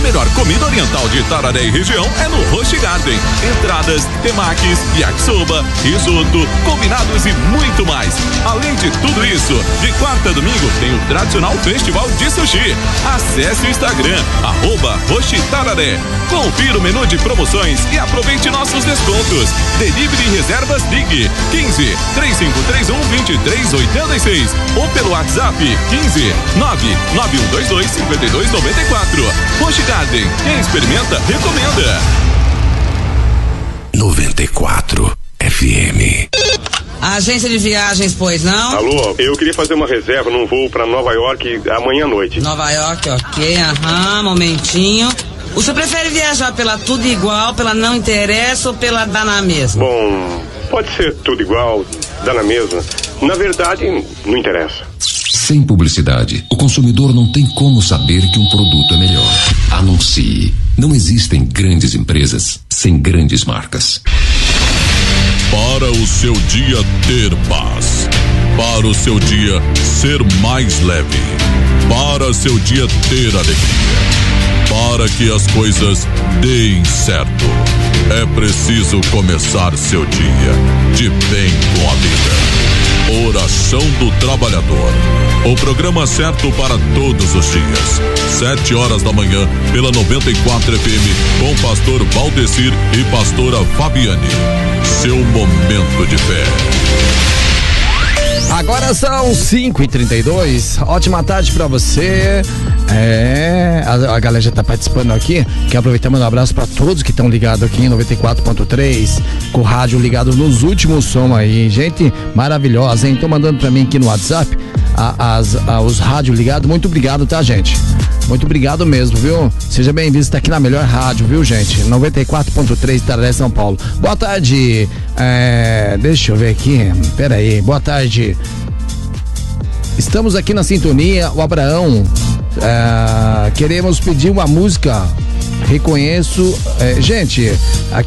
melhor comida oriental de Itararé e região é no Roshi Garden. Entradas, temakis, yakisoba, risoto, combinados e muito mais. Além de tudo isso, de quarta a domingo tem o tradicional festival de sushi. Acesse o Instagram, @Roshi-Tararé. Confira o menu de promoções e aproveite nossos descontos. Delivery e reservas ligue 15 3531 2386 ou pelo WhatsApp 15 99122 5294. Roshi Garden, quem experimenta, recomenda. 94 FM. Agência de viagens, pois não? Alô, eu queria fazer uma reserva num voo pra Nova York amanhã à noite. Nova York, ok, momentinho. O senhor prefere viajar pela tudo igual, pela não interessa ou pela dá na mesma? Bom, pode ser tudo igual, dá na mesma. Na verdade, não interessa. Sem publicidade, o consumidor não tem como saber que um produto é melhor. Anuncie. Não existem grandes empresas sem grandes marcas. Para o seu dia ter paz, para o seu dia ser mais leve, para seu dia ter alegria, para que as coisas deem certo, é preciso começar seu dia de bem com a vida. Oração do Trabalhador, o programa certo para todos os dias, 7 horas da manhã, pela 94 FM, com pastor Valdecir e pastora Fabiane. Seu momento de fé. Agora são 5h32. Ótima tarde pra você. A galera já tá participando aqui. Quero aproveitar e mandar um abraço pra todos que estão ligados aqui em 94.3, com o rádio ligado nos últimos som aí. Gente maravilhosa, hein? Estão mandando pra mim aqui no WhatsApp os rádios ligados. Muito obrigado, tá, gente? Muito obrigado mesmo, viu? Seja bem-vindo, está aqui na melhor rádio, viu, gente? 94.3 Itararé, São Paulo. Boa tarde. Deixa eu ver aqui. Pera aí. Boa tarde. Estamos aqui na sintonia. O Abraão. Queremos pedir uma música. Reconheço. Gente, aqui